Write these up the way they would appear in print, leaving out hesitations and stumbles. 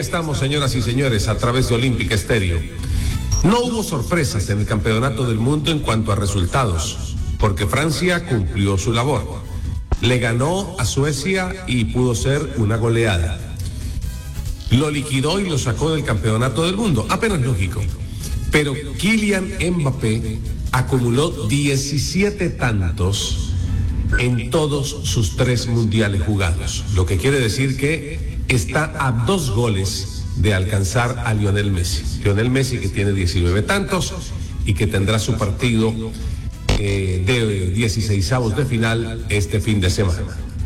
estamos, señoras y señores, a través de Olímpica Estéreo. No hubo sorpresas en el Campeonato del Mundo en cuanto a resultados, porque Francia cumplió su labor. Le ganó a Suecia y pudo ser una goleada. Lo liquidó y lo sacó del Campeonato del Mundo, apenas lógico. Pero Kylian Mbappé acumuló 17 tantos en todos sus 3 mundiales jugados, lo que quiere decir que está a 2 goles de alcanzar a Lionel Messi. Lionel Messi, que tiene 19 tantos y que tendrá su partido de 16avos de final este fin de semana.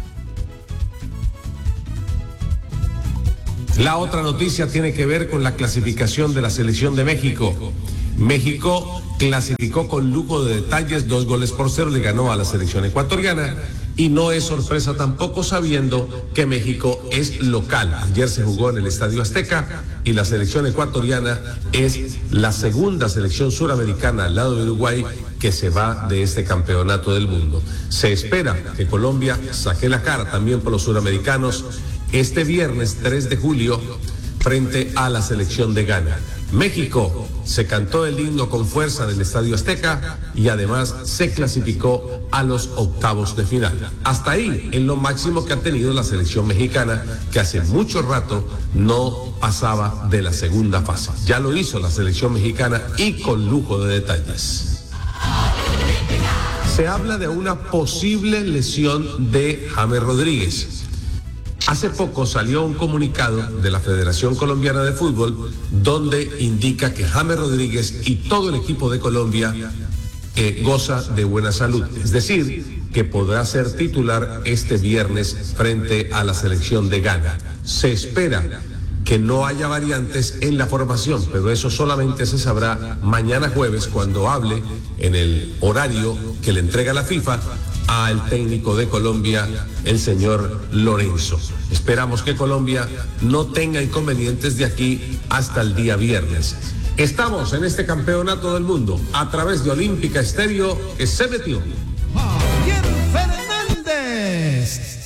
La otra noticia tiene que ver con la clasificación de la selección de México. México clasificó con lujo de detalles, 2-0 le ganó a la selección ecuatoriana, y no es sorpresa tampoco sabiendo que México es local. Ayer se jugó en el Estadio Azteca y la selección ecuatoriana es la segunda selección suramericana al lado de Uruguay que se va de este campeonato del mundo. Se espera que Colombia saque la cara también por los suramericanos este viernes 3 de julio frente a la selección de Ghana. México se cantó el himno con fuerza en el Estadio Azteca y además se clasificó a los octavos de final. Hasta ahí es lo máximo que ha tenido la selección mexicana, que hace mucho rato no pasaba de la segunda fase. Ya lo hizo la selección mexicana y con lujo de detalles. Se habla de una posible lesión de James Rodríguez. Hace poco salió un comunicado de la Federación Colombiana de Fútbol donde indica que James Rodríguez y todo el equipo de Colombia goza de buena salud. Es decir, que podrá ser titular este viernes frente a la selección de Ghana. Se espera que no haya variantes en la formación, pero eso solamente se sabrá mañana jueves cuando hable en el horario que le entrega la FIFA al técnico de Colombia, el señor Lorenzo. Esperamos que Colombia no tenga inconvenientes de aquí hasta el día viernes. Estamos en este campeonato del mundo a través de Olímpica Estéreo, que se metió.